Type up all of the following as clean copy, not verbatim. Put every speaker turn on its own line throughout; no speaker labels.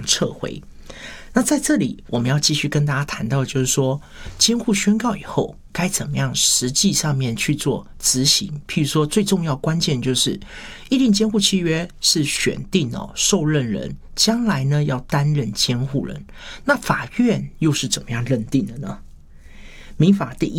样撤回。那在这里我们要继续跟大家谈到，就是说监护宣告以后该怎么样实际上面去做执行。譬如说最重要关键就是议定监护契约是选定受任人将来呢要担任监护人，那法院又是怎么样认定的呢？民法第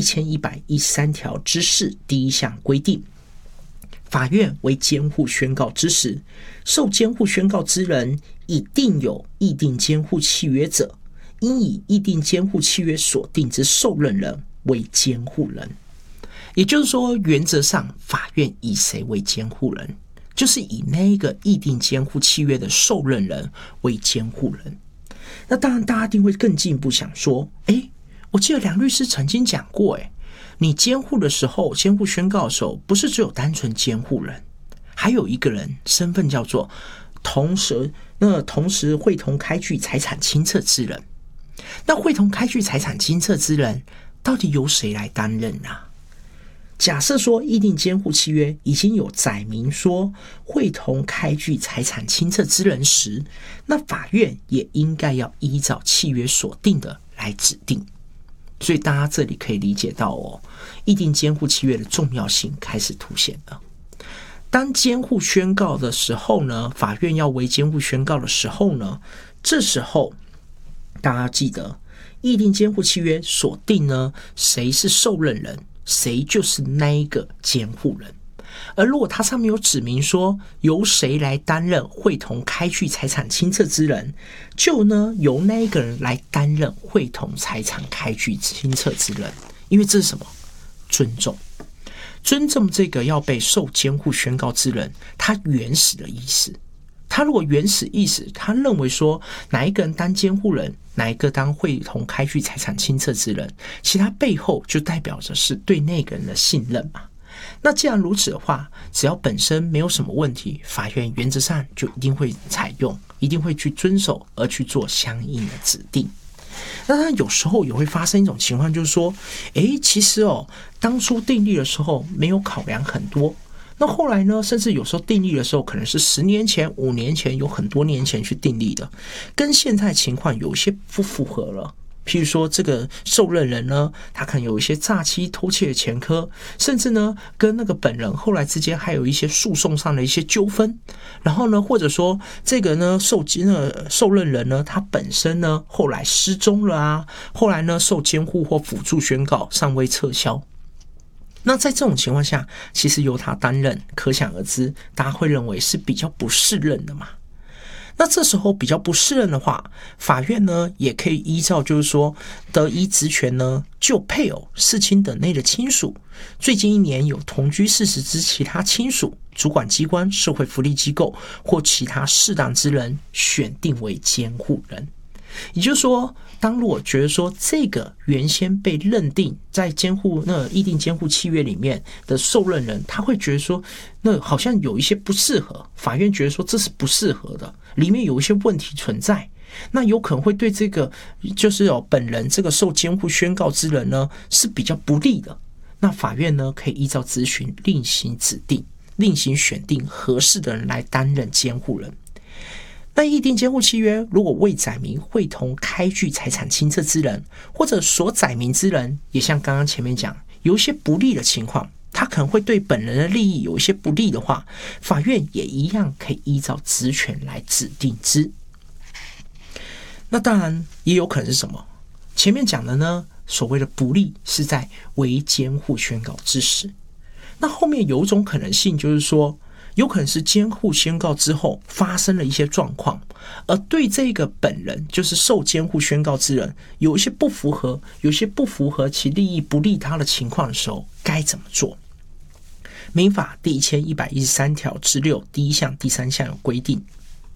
1113条之4第1项规定，法院为监护宣告之时，受监护宣告之人已订有议定监护契约者，应以议定监护契约所定之受任人为监护人。也就是说，原则上法院以谁为监护人，就是以那个议定监护契约的受任人为监护人。那当然大家一定会更进一步想说，我记得梁律师曾经讲过，你监护的时候，监护宣告的时候，不是只有单纯监护人，还有一个人身份叫做同时会同开具财产清册之人。那会同开具财产清册之人到底由谁来担任啊？假设说议定监护契约已经有载明说会同开具财产清册之人时，那法院也应该要依照契约所定的来指定。所以大家这里可以理解到议定监护契约的重要性开始凸显了。当监护宣告的时候呢，法院要为监护宣告的时候呢，这时候大家记得议定监护契约所定呢，谁是受任人，谁就是那一个监护人。而如果它上面有指明说由谁来担任会同开具财产清册之人，就呢由那一个人来担任会同财产开具清册之人。因为这是什么？尊重这个要被受监护宣告之人他原始的意思。他如果原始意思他认为说哪一个人当监护人，哪一个当会同开具财产清册之人，其他背后就代表着是对那个人的信任嘛。那既然如此的话，只要本身没有什么问题，法院原则上就一定会采用，一定会去遵守而去做相应的指定。那当然有时候也会发生一种情况，就是说其实当初订立的时候没有考量很多，那后来呢，甚至有时候订立的时候可能是10年前、5年前，有很多年前去订立的，跟现在情况有些不符合了。譬如说这个受任人呢，他可能有一些诈欺偷窃的前科，甚至呢跟那个本人后来之间还有一些诉讼上的一些纠纷，然后呢或者说这个呢受任人呢他本身呢后来失踪了啊，后来呢受监护或辅助宣告尚未撤销。那在这种情况下，其实由他担任，可想而知大家会认为是比较不适任的嘛。那这时候比较不适任的话，法院呢也可以依照就是说得依职权呢，就配偶、世亲等内的亲属，最近1年有同居事实之其他亲属，主管机关、社会福利机构或其他适当之人选定为监护人。也就是说，当如果觉得说这个原先被认定在议定监护契约里面的受任人，他会觉得说那好像有一些不适合，法院觉得说这是不适合的，里面有一些问题存在，那有可能会对这个就是本人这个受监护宣告之人呢是比较不利的。那法院呢可以依照咨询另行指定，另行选定合适的人来担任监护人。那议定监护契约如果未载明会同开具财产清册之人，或者所载明之人也像刚刚前面讲有一些不利的情况，他可能会对本人的利益有一些不利的话，法院也一样可以依照职权来指定之。那当然也有可能是什么？前面讲的呢，所谓的不利是在为监护宣告之时。那后面有一种可能性就是说，有可能是监护宣告之后发生了一些状况，而对这个本人就是受监护宣告之人有一些不符合其利益不利他的情况的时候，该怎么做？民法第1113条之6第1项第3项有规定，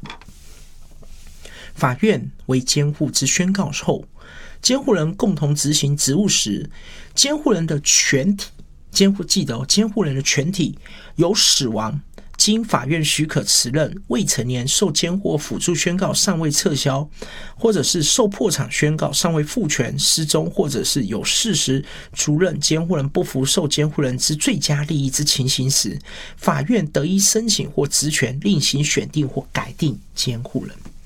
法院为监护之宣告后，监护人共同执行职务时，监护人的全体记得监护人的全体有死亡，经法院许可辞任，未成年受监护或辅助宣告尚未撤销，或者是受破产宣告尚未复权、失踪，或者是有事实足认监护人不服受监护人之最佳利益之情形时，法院得依申请或职权另行选定或改定监护人。